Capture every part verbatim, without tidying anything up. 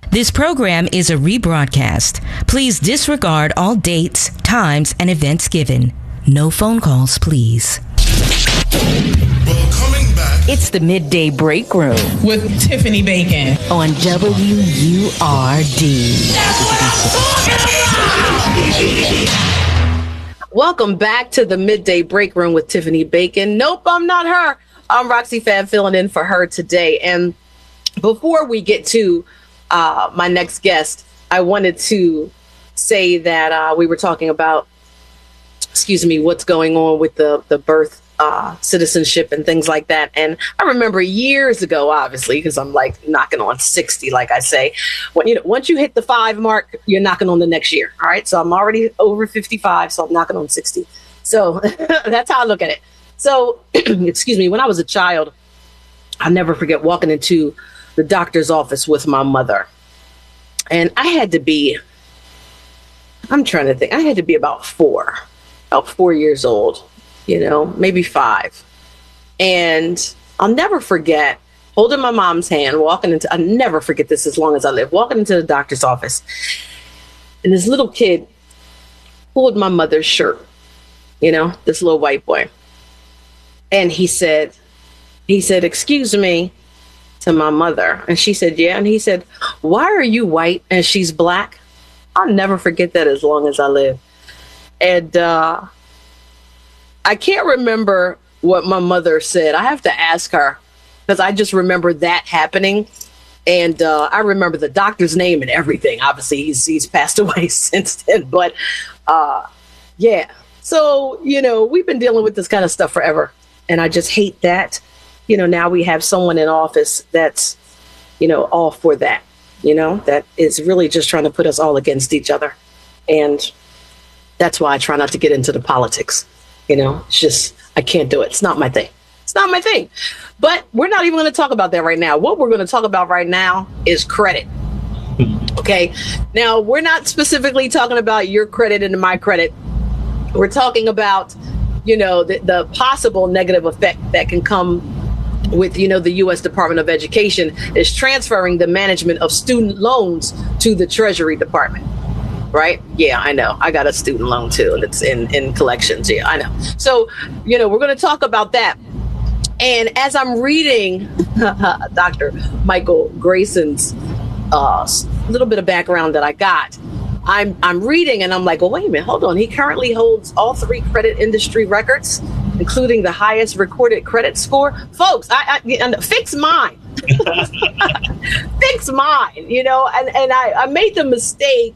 This program is a rebroadcast. Please disregard all dates, times, and events given. No phone calls, please. Well, coming back. It's the Midday Break Room with Tiffany Bacon on W U R D. That's what I'm talking about! Welcome back to the Midday Break Room with Tiffany Bacon. Nope, I'm not her. I'm Roxy Fab filling in for her today. And before we get to uh, my next guest, I wanted to say that uh, we were talking about, excuse me, what's going on with the, the birth uh, citizenship and things like that. And I remember years ago, obviously, because I'm like knocking on sixty, like I say, when you know, once you hit the five mark, you're knocking on the next year. All right. So I'm already over fifty-five, so I'm knocking on sixty. So that's how I look at it. So, excuse me, when I was a child, I'll never forget walking into the doctor's office with my mother. And I had to be, I'm trying to think, I had to be about four, about four years old, you know, maybe five. And I'll never forget holding my mom's hand, walking into, I'll never forget this as long as I live, walking into the doctor's office. And this little kid pulled my mother's shirt, you know, this little white boy. And he said, he said, "Excuse me," to my mother. And she said, "Yeah." And he said, "Why are you white and she's black?" I'll never forget that as long as I live. And uh, I can't remember what my mother said. I have to ask her because I just remember that happening. And uh, I remember the doctor's name and everything. Obviously, he's, he's passed away since then. But uh, yeah. So, you know, we've been dealing with this kind of stuff forever. And I just hate that, you know, now we have someone in office that's, you know, all for that, you know, that is really just trying to put us all against each other. And that's why I try not to get into the politics. You know, it's just, I can't do it. It's not my thing. It's not my thing. But we're not even going to talk about that right now. What we're going to talk about right now is credit. Okay. Now, we're not specifically talking about your credit and my credit. We're talking about, you know, the, the possible negative effect that can come with, you know, the U S Department of Education is transferring the management of student loans to the Treasury Department. Right? Yeah, I know. I got a student loan, too. That's in, in collections. Yeah, I know. So, you know, we're going to talk about that. And as I'm reading Doctor Michael Grayson's uh, little bit of background that I got, I'm I'm reading and I'm like, well, wait a minute, hold on. He currently holds all three credit industry records, including the highest recorded credit score. Folks, I, I fix mine. Fix mine, you know, and, and I, I made the mistake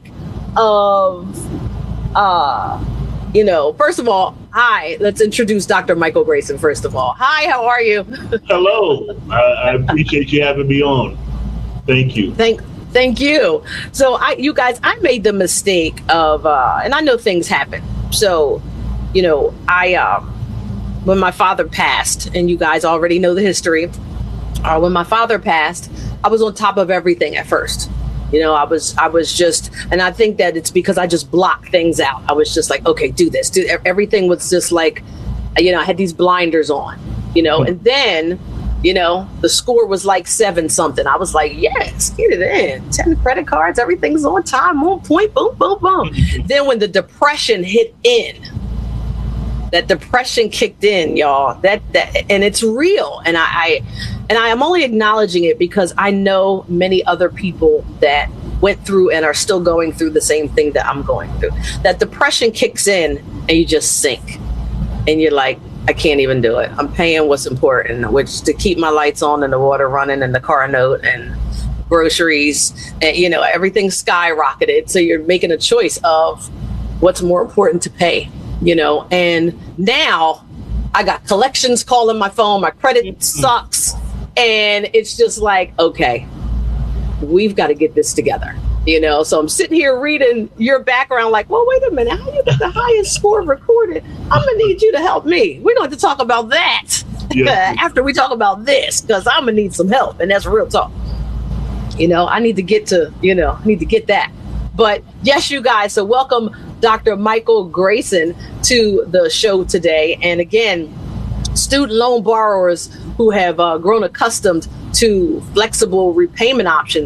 of, uh, you know, first of all, hi, let's introduce Doctor Michael Grayson, first of all. Hi, how are you? Hello. I, I appreciate you having me on. Thank you. Thank Thank you. So I, you guys, I made the mistake of, uh, and I know things happen. So, you know, I, um, when my father passed, and you guys already know the history, uh, when my father passed, I was on top of everything at first. You know, I was, I was just, and I think that it's because I just blocked things out. I was just like, okay, do this, do everything was just like, you know, I had these blinders on, you know, and then, you know, the score was like seven something. I was like, yes, get it in. ten credit cards, everything's on time, on point, boom, boom, boom. Then when the depression hit in, that depression kicked in, y'all, that, that and it's real. And I, I and I am only acknowledging it because I know many other people that went through and are still going through the same thing that I'm going through. That depression kicks in and you just sink. And you're like, I can't even do it. I'm paying what's important, which to keep my lights on and the water running and the car note and groceries and, you know, everything skyrocketed. So you're making a choice of what's more important to pay, you know, and now I got collections calling my phone. My credit sucks. And it's just like, OK, we've got to get this together. You know, so I'm sitting here reading your background like, well, wait a minute, how you get the highest score recorded? I'm going to need you to help me. We're going to have to talk about that yeah. after we talk about this, because I'm going to need some help. And that's real talk. You know, I need to get to, you know, I need to get that. But yes, you guys. So welcome, Doctor Michael Grayson, to the show today. And again, student loan borrowers who have uh, grown accustomed to flexible repayment options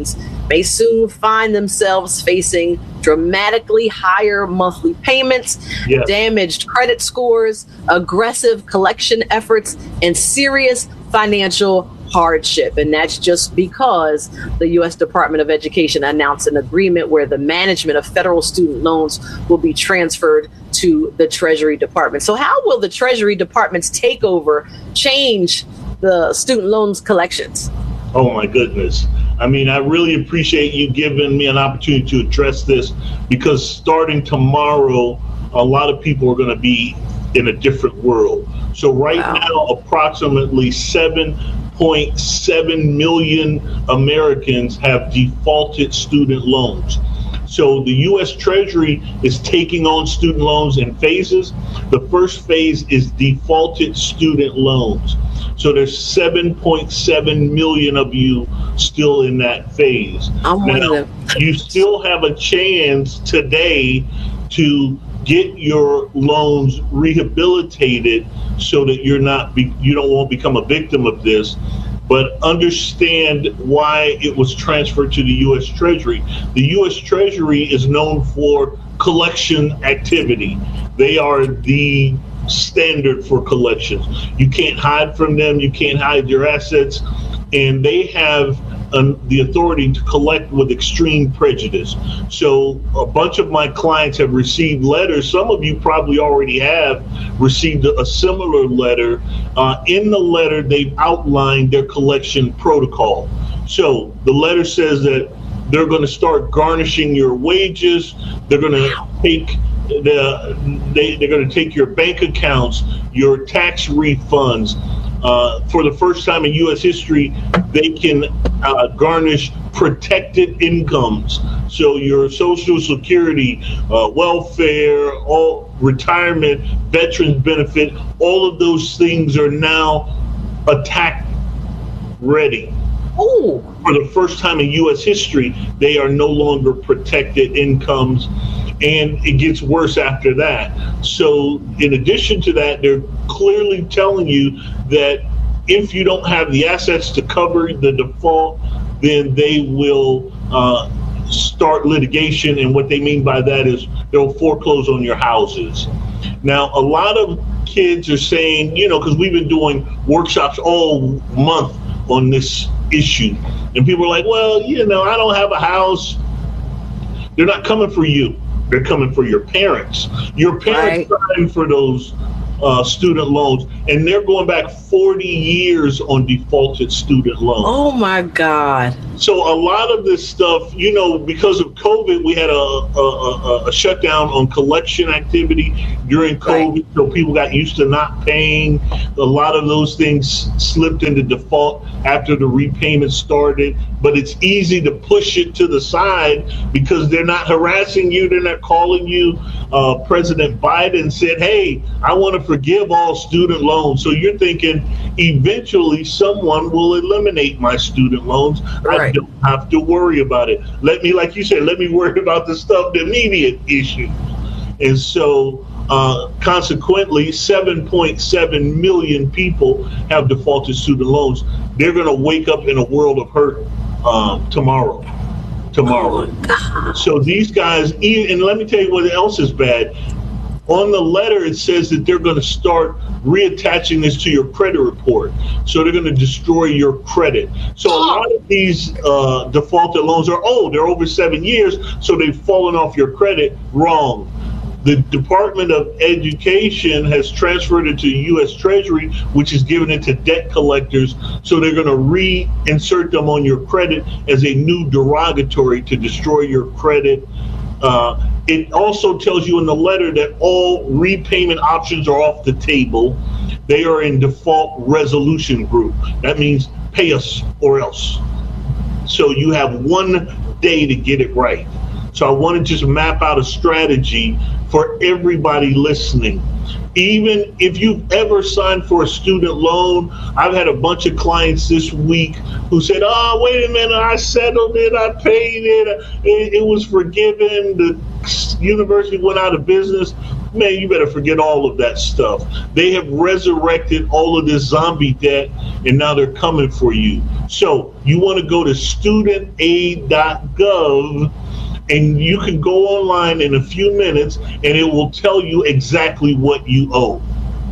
may soon find themselves facing dramatically higher monthly payments, yes. damaged credit scores, aggressive collection efforts, and serious financial hardship. And that's just because the U S Department of Education announced an agreement where the management of federal student loans will be transferred to the Treasury Department. So how will the Treasury Department's takeover change the student loans collections? Oh, my goodness. I mean, I really appreciate you giving me an opportunity to address this, because starting tomorrow, a lot of people are going to be in a different world. So right wow. now, approximately seven point seven million Americans have defaulted student loans. So the U S Treasury is taking on student loans in phases. The first phase is defaulted student loans. So there's seven point seven million of you still in that phase. I'm one of them. You still have a chance today to get your loans rehabilitated so that you're not be, you don't won't become a victim of this. But understand why it was transferred to the U S Treasury. The U S Treasury is known for collection activity. They are the standard for collections. You can't hide from them. You can't hide your assets. And they have um, the authority to collect with extreme prejudice. So a bunch of my clients have received letters. Some of you probably already have received a, a similar letter. Uh, in the letter, they've outlined their collection protocol. So the letter says that they're going to start garnishing your wages. They're going to take the, they, they're going to take your bank accounts, your tax refunds. Uh, for the first time in U S history, they can uh, garnish protected incomes. So your Social Security, uh, welfare, all retirement, veterans benefit, all of those things are now attack ready. Oh. For the first time in U S history, they are no longer protected incomes. And it gets worse after that. So in addition to that, they're clearly telling you that if you don't have the assets to cover the default, then they will uh, start litigation. And what they mean by that is they'll foreclose on your houses. Now, a lot of kids are saying, you know, because we've been doing workshops all month on this issue. And people are like, well, you know, I don't have a house. They're not coming for you. They're coming for your parents. Your parents right. signed for those uh, student loans, and they're going back forty years on defaulted student loans. Oh, my God. So a lot of this stuff, you know, because of COVID, we had a, a, a, a shutdown on collection activity during COVID. Right. So people got used to not paying. A lot of those things slipped into default after the repayment started. But it's easy to push it to the side because they're not harassing you. They're not calling you. Uh, President Biden said, hey, I want to forgive all student loans. So you're thinking eventually someone will eliminate my student loans. Right. I don't have to worry about it. Let me, like you said, let me worry about the stuff, the immediate issue. And so uh, consequently, seven point seven million people have defaulted student loans. They're going to wake up in a world of hurt um, tomorrow. Tomorrow. Oh, so these guys, and let me tell you what else is bad. On the letter, it says that they're going to start reattaching this to your credit report. So they're going to destroy your credit. So a lot of these uh, defaulted loans are old. They're over seven years, so they've fallen off your credit. Wrong. The Department of Education has transferred it to U S Treasury, which is giving it to debt collectors. So they're going to reinsert them on your credit as a new derogatory to destroy your credit. Uh, it also tells you in the letter that all repayment options are off the table. They are in default resolution group. That means pay us or else. So you have one day to get it right. So I want to just map out a strategy for everybody listening. Even if you've ever signed for a student loan, I've had a bunch of clients this week who said, oh, wait a minute, I settled it, I paid it, it, it was forgiven, the university went out of business. man, you better forget all of that stuff. They have resurrected all of this zombie debt, and now they're coming for you. So you want to go to student aid dot gov, and you can go online in a few minutes, and it will tell you exactly what you owe.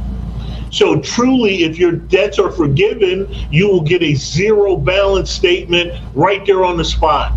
So truly, if your debts are forgiven, you will get a zero balance statement right there on the spot.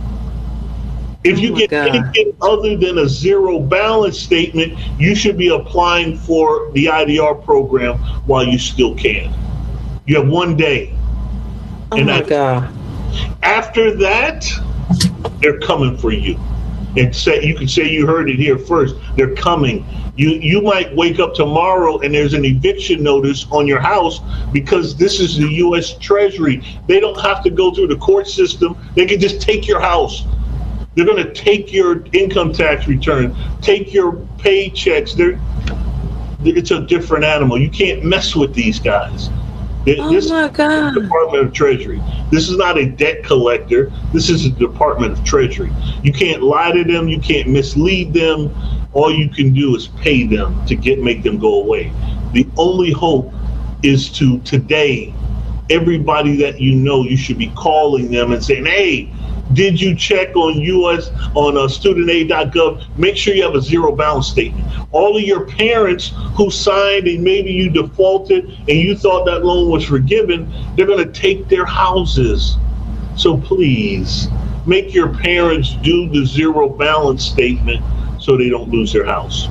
If you Oh my get God. anything other than a zero balance statement, you should be applying for the I D R program while you still can. You have one day. Oh And my I- God. After that, they're coming for you. And say you can say you heard it here first. They're coming. You you might wake up tomorrow and there's an eviction notice on your house because this is the U S Treasury. They don't have to go through the court system. They can just take your house. They're going to take your income tax return, take your paychecks. They're, it's a different animal. You can't mess with these guys. Oh This my is the God. Department of Treasury. This is not a debt collector. This is the Department of Treasury. You can't lie to them. You can't mislead them. All you can do is pay them to get make them go away. The only hope is to today, everybody that you know, you should be calling them and saying, hey, did you check on U S on uh, student aid dot gov? Make sure you have a zero balance statement. All of your parents who signed and maybe you defaulted and you thought that loan was forgiven, they're going to take their houses. So please make your parents do the zero balance statement so they don't lose their house.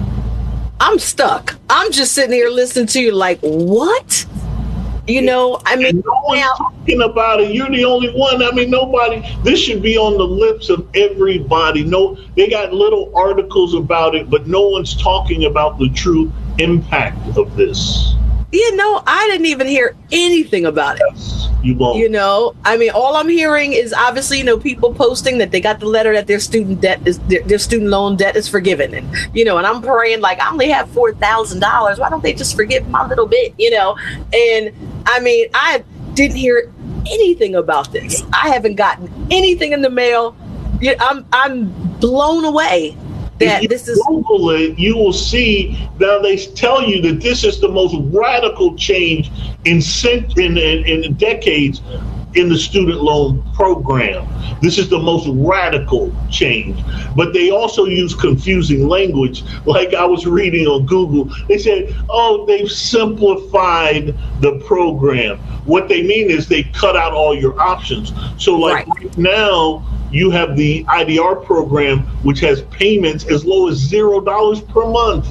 I'm stuck. I'm just sitting here listening to you like, what? You know, I mean, And no one's now, talking about it. You're the only one. I mean, nobody. This should be on the lips of everybody. No, they got little articles about it, but no one's talking about the true impact of this. you know, I didn't even hear anything about it. Yes, you won't. You know, I mean, all I'm hearing is obviously, you know, people posting that they got the letter that their student debt is their, their student loan debt is forgiven, and you know, and I'm praying like I only have four thousand dollars. Why don't they just forgive my little bit? You know, and I mean, I didn't hear anything about this. I haven't gotten anything in the mail. Yeah, I'm I'm blown away that If you this is. Google it, you will see that they tell you that this is the most radical change in cent- in, in, in decades in the student loan program. This is the most radical change. But they also use confusing language. Like I was reading on Google, they said, oh, they've simplified the program. What they mean is they cut out all your options. So like Right. right now, you have the I D R program, which has payments as low as zero dollars per month.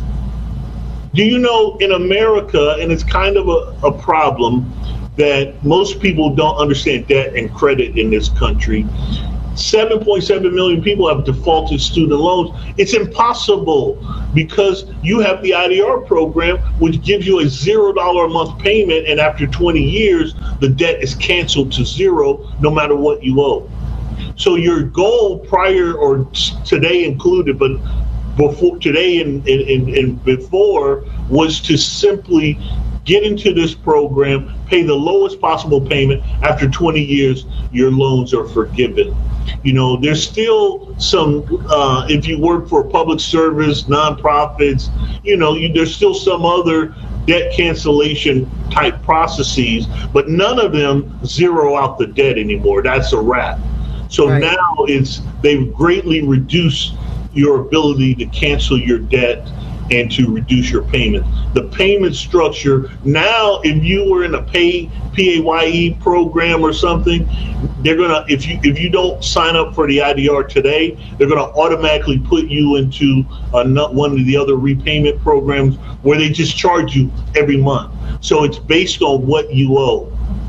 Do you know in America, and it's kind of a, a problem, that most people don't understand debt and credit in this country. seven point seven million people have defaulted student loans. It's impossible because you have the I D R program, which gives you a zero dollar a month payment, and after twenty years, the debt is canceled to zero no matter what you owe. So your goal prior or t- today included, but before today and, and, and, and before was to simply get into this program, pay the lowest possible payment. After twenty years, your loans are forgiven. You know, there's still some, uh, if you work for public service, nonprofits, you know, you, there's still some other debt cancellation type processes, but none of them zero out the debt anymore. That's a wrap. So Right. now it's they've greatly reduced your ability to cancel your debt and to reduce your payment. The payment structure now, if you were in a pay P A Y E program or something, they're gonna if you if you don't sign up for the I D R today, they're gonna automatically put you into a, one of the other repayment programs where they just charge you every month. So it's based on what you owe.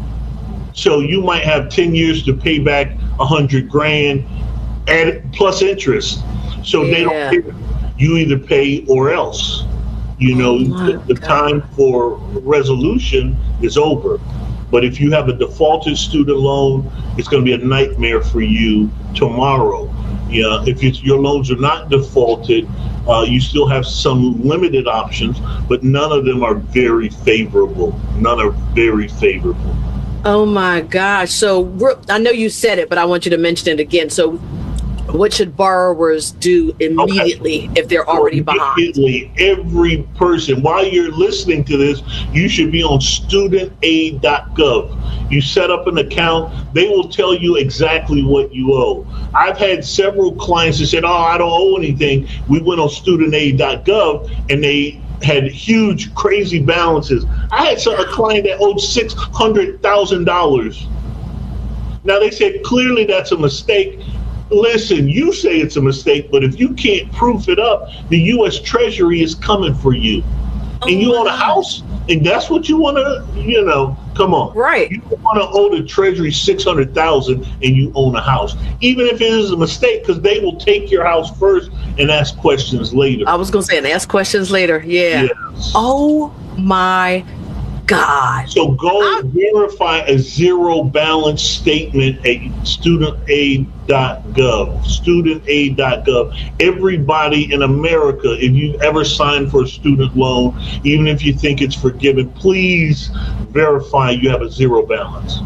So you might have ten years to pay back a hundred grand and plus interest. So they Yeah. don't care. You either pay or else. You know, my the, the God. time for resolution is over. But if you have a defaulted student loan, it's going to be a nightmare for you tomorrow. Yeah, if it's, your loans are not defaulted, uh, you still have some limited options, but none of them are very favorable. None are very favorable. Oh my gosh! So we're- I know you said it, but I want you to mention it again. So What should borrowers do immediately okay. if they're already behind? Immediately, every person, while you're listening to this, you should be on student aid dot gov. You set up an account. They will tell you exactly what you owe. I've had several clients that said, oh, I don't owe anything. We went on student aid dot gov, and they had huge, crazy balances. I had some, a client that owed six hundred thousand dollars. Now, they said, clearly that's a mistake. Listen, you say it's a mistake, but if you can't proof it up, the U S Treasury is coming for you. Oh, and you own a house, and that's what you want to, you know, come on. Right. You don't want to owe the Treasury six hundred thousand dollars and you own a house, even if it is a mistake, because they will take your house first and ask questions later. I was going to say, and ask questions later. Yeah. Yes. Oh, my God. So go I'm- verify a zero balance statement at student aid dot gov. student aid dot gov. Everybody in America, if you ever signed for a student loan, even if you think it's forgiven, please verify you have a zero balance.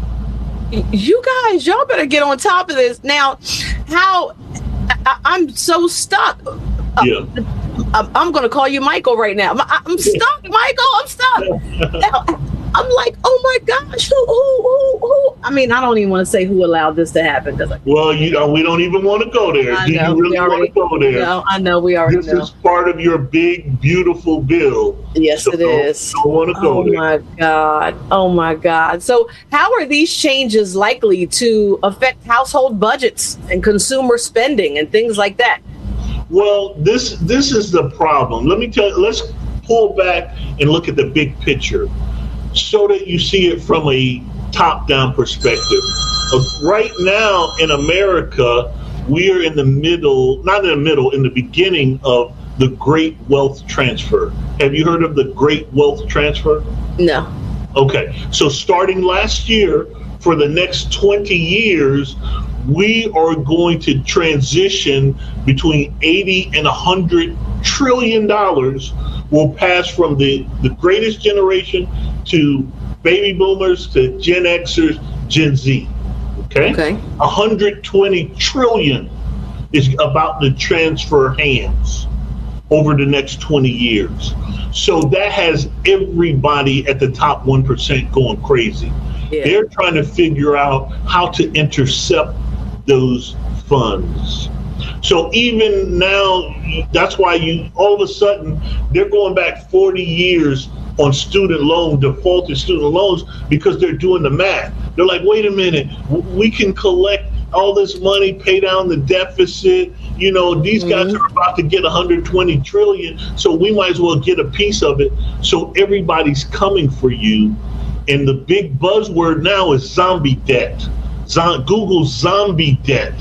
You guys, y'all better get on top of this. Now, how I, I'm so stuck. Yeah. I'm, I'm going to call you Michael right now. I'm, I'm stuck, Michael. I'm stuck. Now, I'm like, oh my gosh, who, who, who, who? I mean, I don't even want to say who allowed this to happen. Cause I, well, you know, we don't even want to go there. I Do know, you really already, want to go there? No, I know we already this know. This is part of your big, beautiful bill. Yes, so it don't, is. Don't want to go oh there. my God. Oh my God. So how are these changes likely to affect household budgets and consumer spending and things like that? Well, this this is the problem. Let me tell you, let's pull back and look at the big picture so that you see it from a top-down perspective. Uh, right now in America, we are in the middle, not in the middle, in the beginning of the Great Wealth Transfer. Have you heard of the Great Wealth Transfer? No. Okay, so starting last year, for the next twenty years, we are going to transition between eighty and one hundred trillion dollars will pass from the, the greatest generation to baby boomers to Gen Xers, Gen Z. Okay? Okay. one hundred twenty trillion is about to transfer hands over the next twenty years. So that has everybody at the top one percent going crazy. Yeah. They're trying to figure out how to intercept those funds. So even now, that's why you all of a sudden they're going back forty years on student loan, defaulted student loans, because they're doing the math. They're like, wait a minute, we can collect all this money, pay down the deficit. You know, these mm-hmm. guys are about to get one hundred twenty trillion, so we might as well get a piece of it. So everybody's coming for you. And the big buzzword now is zombie debt. Zo- Google's zombie debt.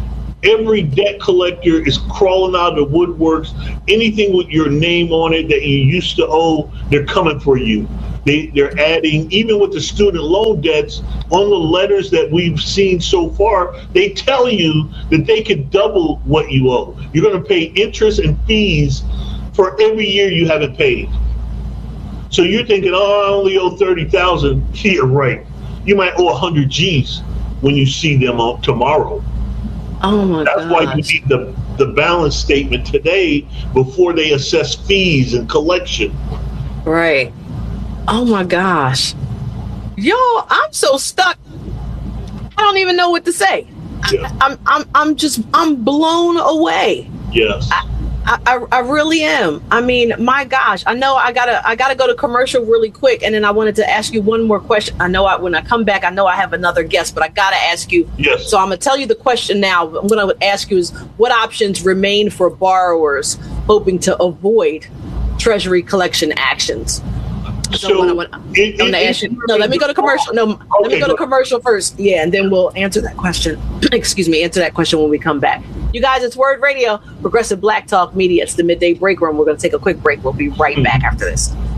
Every debt collector is crawling out of the woodworks. Anything with your name on it that you used to owe, they're coming for you. They, they're adding, even with the student loan debts, on the letters that we've seen so far, they tell you that they could double what you owe. You're going to pay interest and fees for every year you haven't paid. So you're thinking, oh, I only owe thirty thousand dollars. You're right. You might owe one hundred G's when you see them on tomorrow. Oh my That's gosh. why you need the, the balance statement today before they assess fees and collection. Right. Oh my gosh. Yo, I'm so stuck. I don't even know what to say. Yeah. I, I'm I'm I'm just I'm blown away. Yes. I, I, I really am. I mean, my gosh, I know I gotta I gotta go to commercial really quick, and then I wanted to ask you one more question. I know I, when I come back, I know I have another guest, but I gotta ask you. Yes. So I'm gonna tell you the question now. What I would ask you is, what options remain for borrowers hoping to avoid Treasury collection actions? So, So when I, when, it, I'm gonna it, ask it, you. No, let me go to commercial. No, okay, let me go to go. commercial first. Yeah, and then we'll answer that question. Excuse me, answer that question when we come back. You guys, it's Word Radio, Progressive Black Talk Media. It's the Midday Break Room. We're going to take a quick break. We'll be right back after this.